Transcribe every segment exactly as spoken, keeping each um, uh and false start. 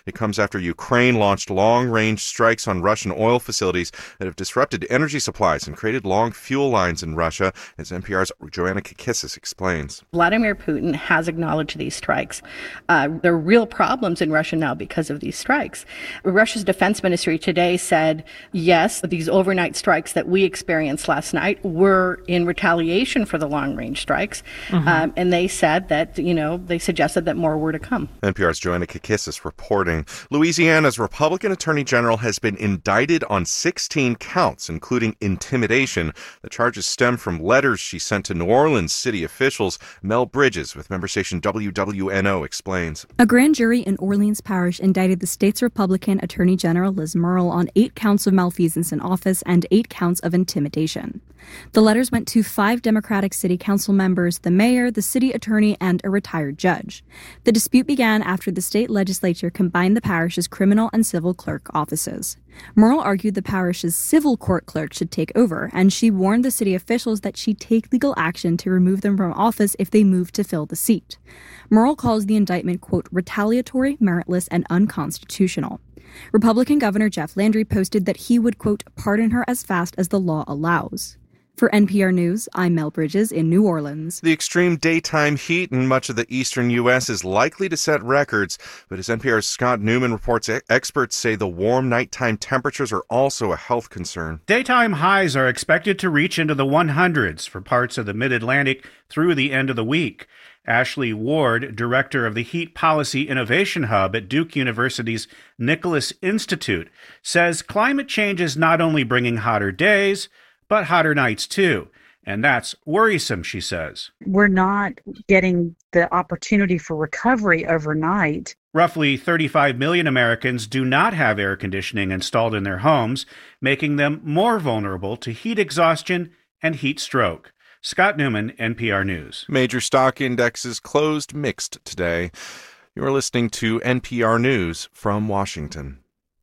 It comes after Ukraine launched long-range strikes on Russian oil facilities that have disrupted energy supplies and created long fuel lines in Russia, as N P R's Joanna Kakissis explains. Vladimir Putin has acknowledged these strikes. Uh, there are real problems in Russia now because of these strikes. Russia's defense ministry today said, yes, these overnight strikes that we experienced last night were in retaliation for the long-range strikes. Mm-hmm. Um, and they said that, you know, they suggested that more were to come. N P R's Joanna Kakissis reporting. Louisiana's Republican Attorney General has been indicted on sixteen counts, including intimidation. The charges stem from letters she sent to New Orleans city officials. Mel Bridges with member station W W N O explains. A grand jury in Orleans Parish indicted the state's Republican Attorney General Liz Murrill on eight counts of malfeasance in office and eight counts of intimidation. The letters went to five Democratic city council members, the mayor, the city attorney, and a retired judge. The dispute began after the state legislature combined the parish's criminal and civil clerk offices. Murrill argued the parish's civil court clerk should take over, and she warned the city officials that she'd take legal action to remove them from office if they moved to fill the seat. Murrill calls the indictment, quote, retaliatory, meritless, and unconstitutional. Republican Governor Jeff Landry posted that he would, quote, pardon her as fast as the law allows. For N P R News, I'm Mel Bridges in New Orleans. The extreme daytime heat in much of the eastern U S is likely to set records, but as N P R's Scott Newman reports, experts say the warm nighttime temperatures are also a health concern. Daytime highs are expected to reach into the one hundreds for parts of the mid-Atlantic through the end of the week. Ashley Ward, director of the Heat Policy Innovation Hub at Duke University's Nicholas Institute, says climate change is not only bringing hotter days, but hotter nights too. And that's worrisome, she says. We're not getting the opportunity for recovery overnight. Roughly thirty-five million Americans do not have air conditioning installed in their homes, making them more vulnerable to heat exhaustion and heat stroke. Scott Newman, N P R News. Major stock indexes closed mixed today. You're listening to N P R News from Washington.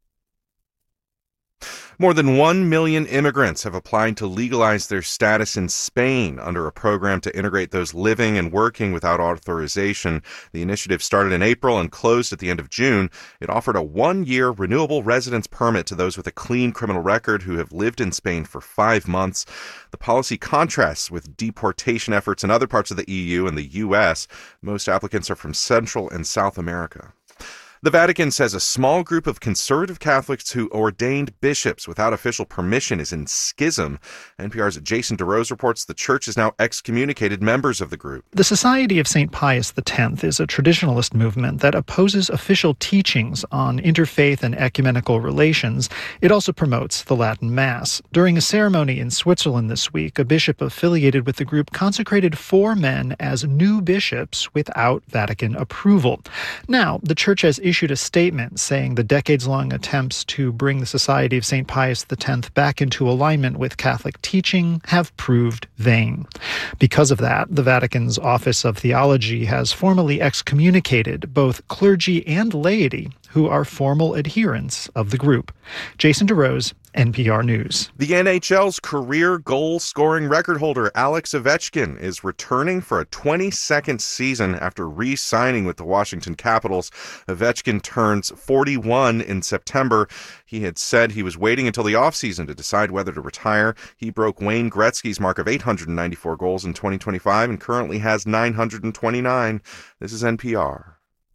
More than one million immigrants have applied to legalize their status in Spain under a program to integrate those living and working without authorization. The initiative started in April and closed at the end of June. It offered a one-year renewable residence permit to those with a clean criminal record who have lived in Spain for five months. The policy contrasts with deportation efforts in other parts of the E U and the U S. Most applicants are from Central and South America. The Vatican says a small group of conservative Catholics who ordained bishops without official permission is in schism. N P R's Jason DeRose reports the church has now excommunicated members of the group. The Society of Saint Pius X is a traditionalist movement that opposes official teachings on interfaith and ecumenical relations. It also promotes the Latin Mass. During a ceremony in Switzerland this week, a bishop affiliated with the group consecrated four men as new bishops without Vatican approval. Now, the church has issued issued a statement saying the decades-long attempts to bring the Society of Saint Pius X back into alignment with Catholic teaching have proved vain. Because of that, the Vatican's Office of Theology has formally excommunicated both clergy and laity who are formal adherents of the group. Jason DeRose, N P R News. The N H L's career goal-scoring record holder Alex Ovechkin is returning for a twenty-second season after re-signing with the Washington Capitals. Ovechkin turns forty-one in September. He had said he was waiting until the offseason to decide whether to retire. He broke Wayne Gretzky's mark of eight hundred ninety-four goals in twenty twenty-five and currently has nine hundred twenty-nine. This is N P R.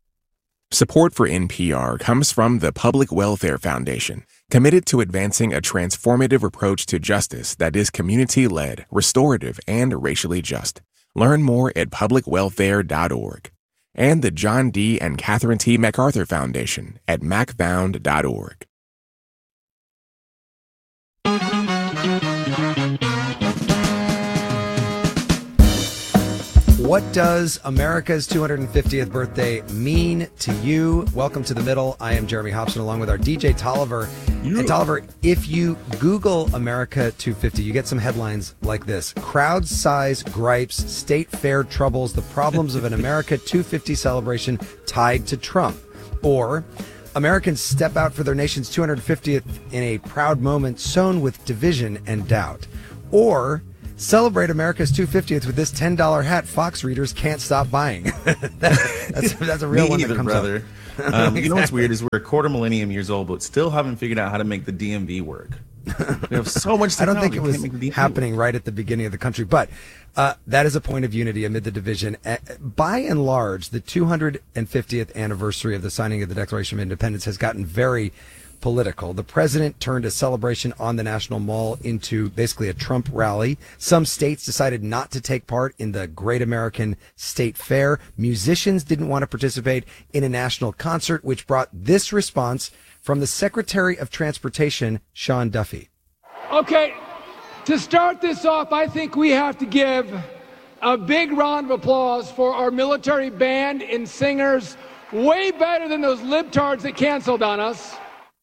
Support for N P R comes from the Public Welfare Foundation, committed to advancing a transformative approach to justice that is community-led, restorative, and racially just. Learn more at public welfare dot org. And the John D. and Catherine T. MacArthur Foundation at mac found dot org. What does America's two hundred fiftieth birthday mean to you? Welcome to The Middle. I am Jeremy Hobson along with our D J Tolliver. Yeah. And Tolliver, if you Google America two fifty, you get some headlines like this. Crowd size gripes, state fair troubles, the problems of an America two fifty celebration tied to Trump. Or Americans step out for their nation's two hundred fiftieth in a proud moment sown with division and doubt. Or celebrate America's two hundred fiftieth with this ten dollar hat Fox readers can't stop buying. that, that's, that's a real Me one either, that comes brother. up. Um, You know what's weird is we're a quarter millennium years old, but still haven't figured out how to make the D M V work. We have so much I don't technology. think it we was can't make the D M V happening work. right at the beginning of the country, but uh, that is a point of unity amid the division. Uh, by and large, the two hundred fiftieth anniversary of the signing of the Declaration of Independence has gotten very political. The president turned a celebration on the National Mall into basically a Trump rally. Some states decided not to take part in the Great American State Fair. Musicians didn't want to participate in a national concert, which brought this response from the Secretary of Transportation, Sean Duffy. Okay, to start this off, I think we have to give a big round of applause for our military band and singers, way better than those libtards that canceled on us.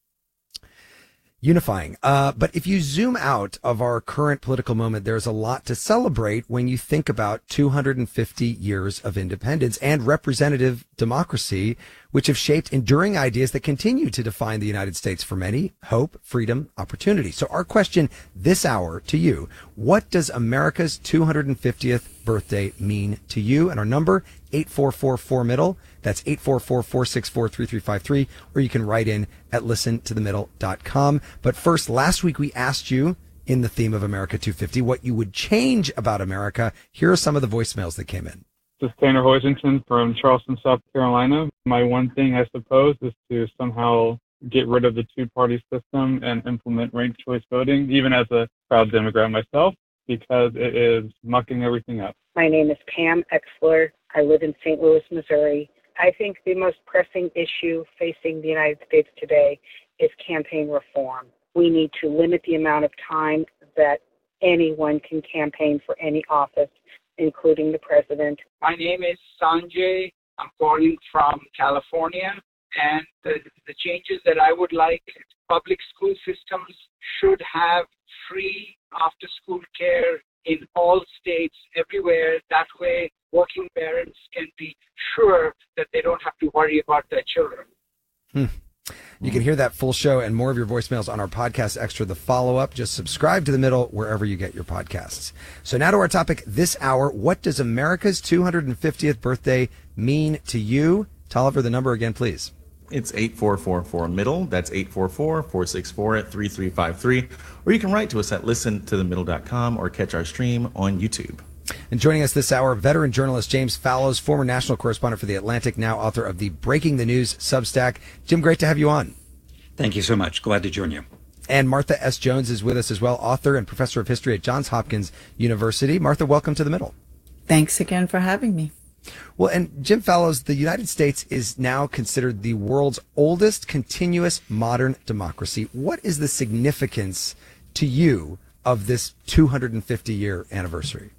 Unifying. Uh, but if you zoom out of our current political moment, there's a lot to celebrate when you think about two hundred fifty years of independence and representative democracy, which have shaped enduring ideas that continue to define the United States for many: hope, freedom, opportunity. So our question this hour to you: what does America's two hundred fiftieth birthday mean to you? And our number, eight four four four middle. That's eight four four, four six four, three three five three, or you can write in at listen to the middle dot com. But first, last week we asked you, in the theme of America two fifty, what you would change about America. Here are some of the voicemails that came in. This is Tanner Hoisington from Charleston, South Carolina. My one thing, I suppose, is to somehow get rid of the two-party system and implement ranked choice voting, even as a proud Democrat myself, because it is mucking everything up. My name is Pam Exler. I live in Saint Louis, Missouri. I think the most pressing issue facing the United States today is campaign reform. We need to limit the amount of time that anyone can campaign for any office, including the president. My name is Sanjay. I'm calling from California, and the, the changes that I would like: public school systems should have free after-school care in all states, everywhere. That way, working parents can be sure that they don't have to worry about their children. Hmm. You can hear that full show and more of your voicemails on our podcast extra, The Follow-Up. Just subscribe to The Middle wherever you get your podcasts. So now to our topic this hour. What does America's two hundred fiftieth birthday mean to you? Tolliver, the number again, please. It's eight four four four middle. That's eight four four, four six four, three three five three. Or you can write to us at listen to the middle dot com or catch our stream on YouTube. And joining us this hour, veteran journalist James Fallows, former national correspondent for The Atlantic, now author of the Breaking the News Substack. Jim, great to have you on. Thank you so much. Glad to join you. And Martha S. Jones is with us as well, author and professor of history at Johns Hopkins University. Martha, welcome to The Middle. Thanks again for having me. Well, and Jim Fallows, the United States is now considered the world's oldest continuous modern democracy. What is the significance to you of this two hundred fifty year anniversary?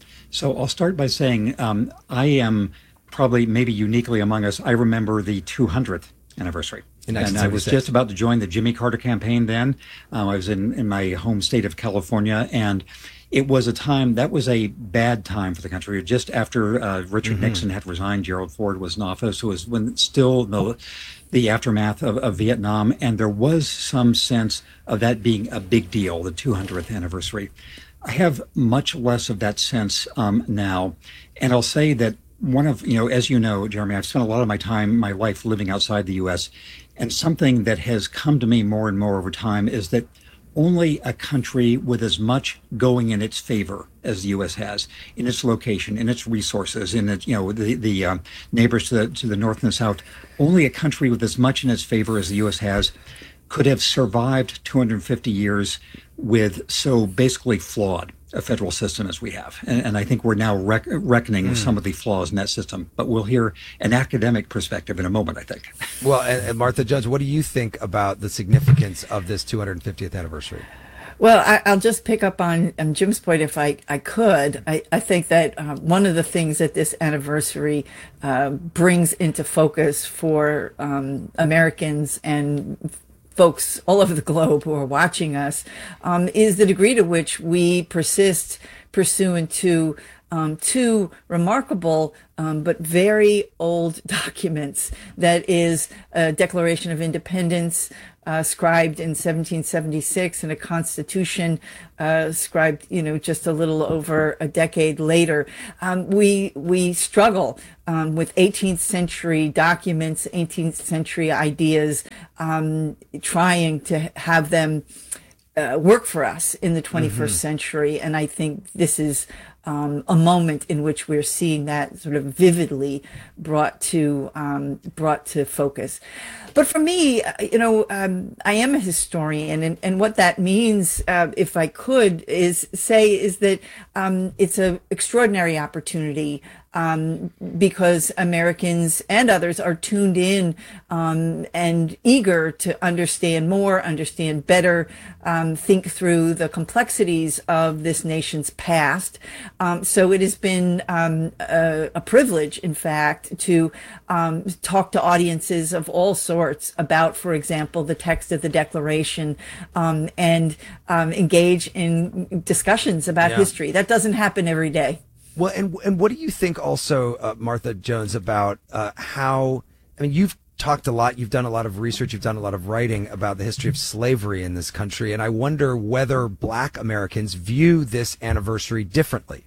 So I'll start by saying um, I am probably maybe uniquely among us. I remember the two hundredth anniversary. And I was just about to join the Jimmy Carter campaign then. Um, I was in, in my home state of California, and it was a time, that was a bad time for the country. Just after uh, Richard mm-hmm. Nixon had resigned, Gerald Ford was in office. It was when still the, the aftermath of, of Vietnam, and there was some sense of that being a big deal, the two hundredth anniversary. I have much less of that sense um, now, and I'll say that one of, you know, as you know, Jeremy, I've spent a lot of my time, my life living outside the U S, and something that has come to me more and more over time is that only a country with as much going in its favor as the U S has, in its location, in its resources, in its, you know, the, the um, neighbors to the, to the north and the south, only a country with as much in its favor as the U S has could have survived two hundred fifty years with so basically flawed a federal system as we have. And, and I think we're now rec- reckoning mm. with some of the flaws in that system. But we'll hear an academic perspective in a moment, I think. Well, and, and Martha Jones, what do you think about the significance of this two hundred fiftieth anniversary? Well, I, I'll just pick up on, on Jim's point if I, I could. I, I think that uh, one of the things that this anniversary uh, brings into focus for um, Americans and folks all over the globe who are watching us um, is the degree to which we persist pursuant to um, two remarkable um, but very old documents. That is a Declaration of Independence, Uh, scribed in seventeen seventy-six, and a constitution uh, scribed, you know, just a little over a decade later. Um, we we struggle um, with eighteenth century documents, eighteenth century ideas, um, trying to have them uh, work for us in the twenty-first mm-hmm. century. And I think this is um, a moment in which we're seeing that sort of vividly brought to um, brought to focus. But for me, you know, um, I am a historian, and, and what that means, uh, if I could, is say is that um, it's an extraordinary opportunity um, because Americans and others are tuned in um, and eager to understand more, understand better, um, think through the complexities of this nation's past. Um, so it has been um, a, a privilege, in fact, to um, talk to audiences of all sorts about, for example, the text of the Declaration, um, and um, engage in discussions about Yeah. history. That doesn't happen every day. Well, and and what do you think also, uh, Martha Jones, about uh, how, I mean, you've talked a lot, you've done a lot of research, you've done a lot of writing about the history of slavery in this country, and I wonder whether Black Americans view this anniversary differently.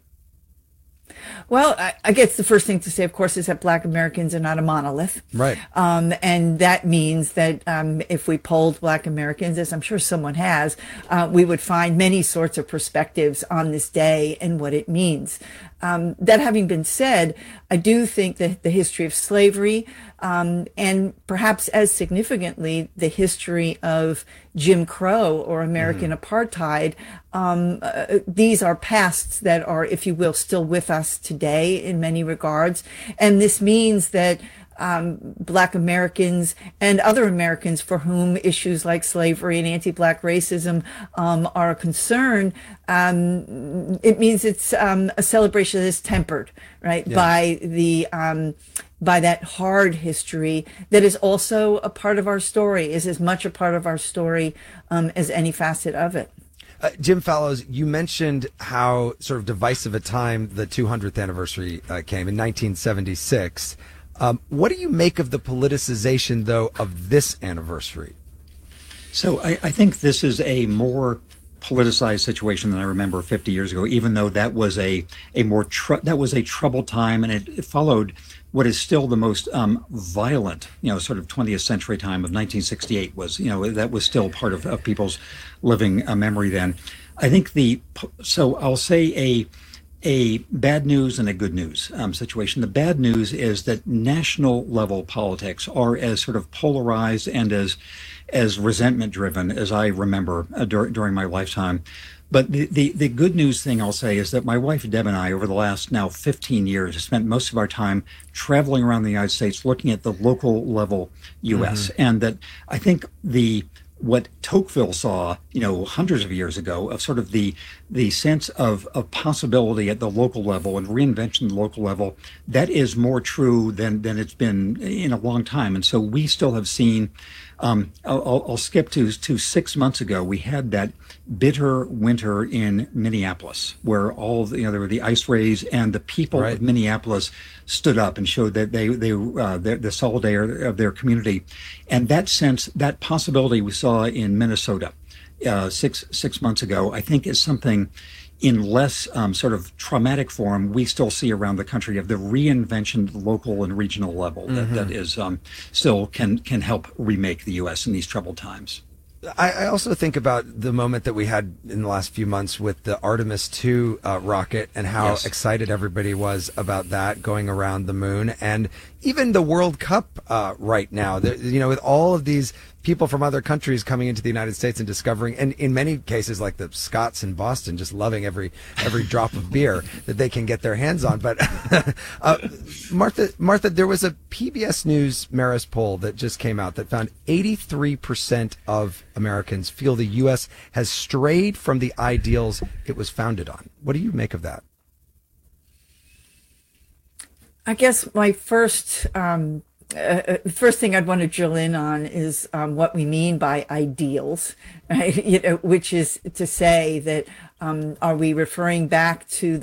Well, I, I guess the first thing to say, of course, is that Black Americans are not a monolith. Right. Um, and that means that um, if we polled Black Americans, as I'm sure someone has, uh, we would find many sorts of perspectives on this day and what it means. Um, that having been said, I do think that the history of slavery, um, and perhaps as significantly, the history of Jim Crow or American mm-hmm. apartheid, um, uh, these are pasts that are, if you will, still with us today in many regards. And this means that Um, Black Americans and other Americans for whom issues like slavery and anti-Black racism um, are a concern, um, it means it's um, a celebration that is tempered, right, Yeah. by the um, by that hard history that is also a part of our story, is as much a part of our story um, as any facet of it. Uh, Jim Fallows, you mentioned how sort of divisive a time the two hundredth anniversary uh, came in nineteen seventy-six. Um, what do you make of the politicization, though, of this anniversary? So I, I think this is a more politicized situation than I remember fifty years ago, even though that was a, a more tr- that was a troubled time, and it, it followed what is still the most um, violent, you know, sort of twentieth century time of nineteen sixty-eight was, you know, that was still part of, of people's living uh, memory then. I think the, so I'll say a, a bad news and a good news um, situation. The bad news is that national level politics are as sort of polarized and as as resentment driven as I remember uh, dur- during my lifetime. But the, the, the good news thing I'll say is that my wife Deb and I, over the last now fifteen years, have spent most of our time traveling around the United States looking at the local level U S. Mm-hmm. And that I think the what Tocqueville saw, you know, hundreds of years ago, of sort of the the sense of, of possibility at the local level and reinvention at the local level, that is more true than, than it's been in a long time. And so we still have seen, um, I'll, I'll skip to, to six months ago, we had that bitter winter in Minneapolis, where all, the, you know, there were the ice rays, and the people right. of Minneapolis stood up and showed that they, they, uh, the, the solidarity of their community. And that sense, that possibility we saw in Minnesota uh, six, six months ago, I think is something in less um, sort of traumatic form we still see around the country, of the reinvention at the local and regional level mm-hmm. that, that is um, still can, can help remake the U S in these troubled times. I, I also think about the moment that we had in the last few months with the Artemis two uh, rocket, and how yes. excited everybody was about that going around the moon, and even the World Cup uh, right now. The, you know, with all of these people from other countries coming into the United States and discovering, and in many cases, like the Scots in Boston, just loving every every drop of beer that they can get their hands on. But uh, Martha, Martha, there was a P B S News Marist poll that just came out that found eighty-three percent of Americans feel the U S has strayed from the ideals it was founded on. What do you make of that? I guess my first um, uh, first thing I'd want to drill in on is um, what we mean by ideals, right? You know, which is to say that um, are we referring back to the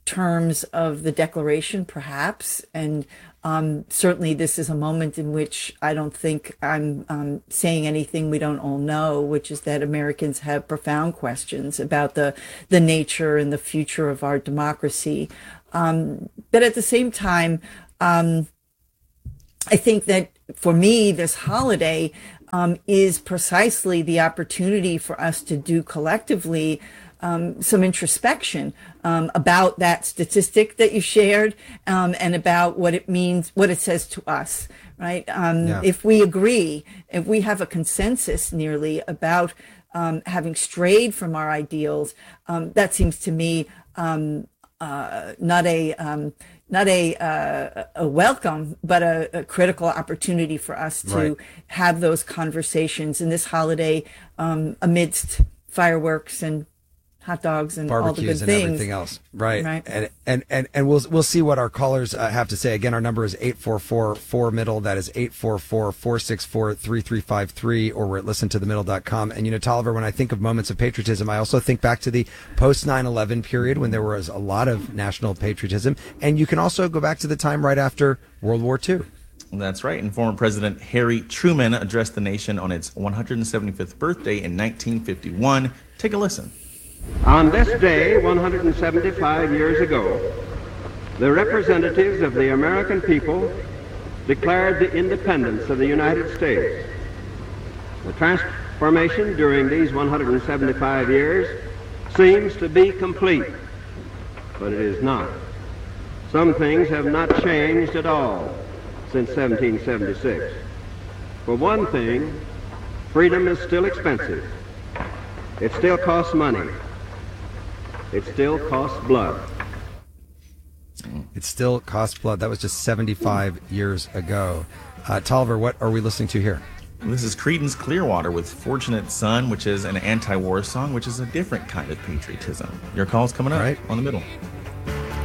terms of the Declaration, perhaps. And um, certainly this is a moment in which I don't think I'm um, saying anything we don't all know, which is that Americans have profound questions about the, the nature and the future of our democracy. Um, but at the same time, um, I think that for me, this holiday um, is precisely the opportunity for us to do collectively um, some introspection um, about that statistic that you shared um, and about what it means, what it says to us, right? Um, yeah. If we agree, if we have a consensus nearly about um, having strayed from our ideals, um, that seems to me um, uh, not a um, not a uh, a welcome, but a, a critical opportunity for us to right. have those conversations in this holiday um, amidst fireworks and hot dogs and all the good and things. Everything else, right? Right. And and and and we'll we'll see what our callers uh, have to say. Again, our number is eight four four four middle. That is eight four four, four six four, three three five three, or we're at listen to the middle dot com. And you know, Tolliver, when I think of moments of patriotism, I also think back to the post nine eleven period when there was a lot of national patriotism, and you can also go back to the time right after World War Two. That's right. And former President Harry Truman addressed the nation on its one hundred seventy-fifth birthday in nineteen fifty-one. Take a listen. On this day, one hundred seventy-five years ago, the representatives of the American people declared the independence of the United States. The transformation during these one hundred seventy-five years seems to be complete, but it is not. Some things have not changed at all since seventeen seventy-six. For one thing, freedom is still expensive. It still costs money. It still costs blood. It still costs blood. That was just seventy-five years ago. Uh, Tolliver, what are we listening to here? This is Creedence Clearwater with Fortunate Son, which is an anti-war song, which is a different kind of patriotism. Your call's coming up right on The Middle.